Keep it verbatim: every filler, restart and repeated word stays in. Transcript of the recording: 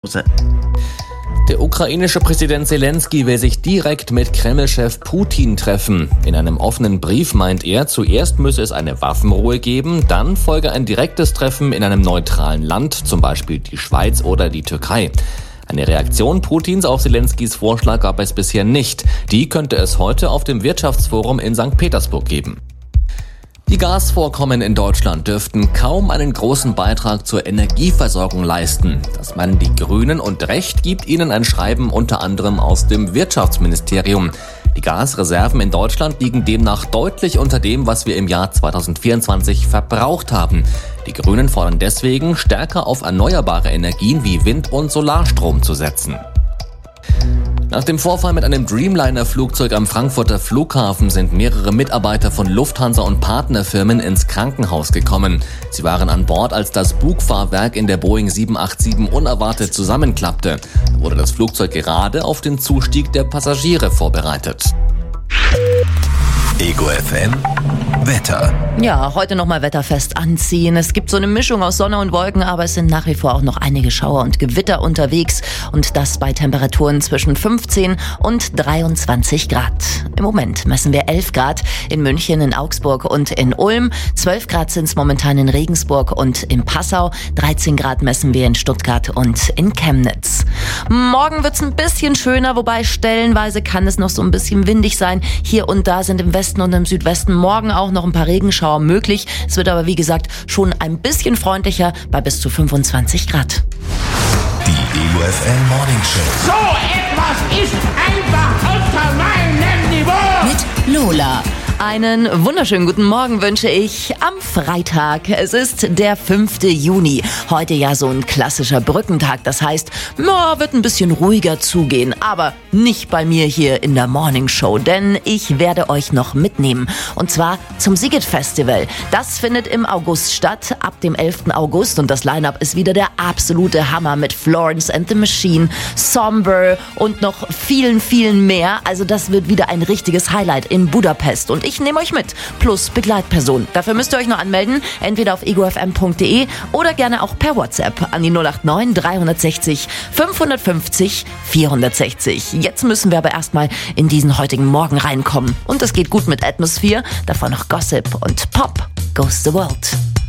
Der ukrainische Präsident Zelensky will sich direkt mit Kreml-Chef Putin treffen. In einem offenen Brief meint er, zuerst müsse es eine Waffenruhe geben, dann folge ein direktes Treffen in einem neutralen Land, zum Beispiel die Schweiz oder die Türkei. Eine Reaktion Putins auf Zelenskys Vorschlag gab es bisher nicht. Die könnte es heute auf dem Wirtschaftsforum in Sankt Petersburg geben. Die Gasvorkommen in Deutschland dürften kaum einen großen Beitrag zur Energieversorgung leisten. Das meinen die Grünen und Recht gibt ihnen ein Schreiben unter anderem aus dem Wirtschaftsministerium. Die Gasreserven in Deutschland liegen demnach deutlich unter dem, was wir im Jahr zweitausendvierundzwanzig verbraucht haben. Die Grünen fordern deswegen, stärker auf erneuerbare Energien wie Wind- und Solarstrom zu setzen. Nach dem Vorfall mit einem Dreamliner-Flugzeug am Frankfurter Flughafen sind mehrere Mitarbeiter von Lufthansa und Partnerfirmen ins Krankenhaus gekommen. Sie waren an Bord, als das Bugfahrwerk in der Boeing sieben acht sieben unerwartet zusammenklappte. Da wurde das Flugzeug gerade auf den Zustieg der Passagiere vorbereitet. Ego F M Wetter. Ja, heute nochmal wetterfest anziehen. Es gibt so eine Mischung aus Sonne und Wolken, aber es sind nach wie vor auch noch einige Schauer und Gewitter unterwegs und das bei Temperaturen zwischen fünfzehn und dreiundzwanzig Grad. Im Moment messen wir elf Grad in München, in Augsburg und in Ulm. zwölf Grad sind es momentan in Regensburg und in Passau. dreizehn Grad messen wir in Stuttgart und in Chemnitz. Morgen wird's ein bisschen schöner, wobei stellenweise kann es noch so ein bisschen windig sein. Hier und da sind im Westen und im Südwesten morgen auch noch ein paar Regenschauer möglich. Es wird aber wie gesagt schon ein bisschen freundlicher bei bis zu fünfundzwanzig Grad. Die Ego F M Morning Show. So etwas ist einfach unter meinem Niveau. Mit Lola. Einen wunderschönen guten Morgen wünsche ich am Freitag. Es ist der fünfte Juni. Heute ja so ein klassischer Brückentag. Das heißt, ja, wird ein bisschen ruhiger zugehen. Aber nicht bei mir hier in der Morning Show, denn ich werde euch noch mitnehmen. Und zwar zum Sigget Festival. Das findet im August statt, ab dem elften August. Und das Line-Up ist wieder der absolute Hammer mit Florence and the Machine, Somber und noch vielen, vielen mehr. Also das wird wieder ein richtiges Highlight in Budapest. Und ich nehme euch mit, plus Begleitperson. Dafür müsst ihr euch noch anmelden, entweder auf ego f m punkt d e oder gerne auch per WhatsApp an die null acht neun dreihundertsechzig fünfhundertfünfzig vierhundertsechzig. Jetzt müssen wir aber erstmal in diesen heutigen Morgen reinkommen. Und es geht gut mit Atmosphere, davor noch Gossip und Pop Goes the World.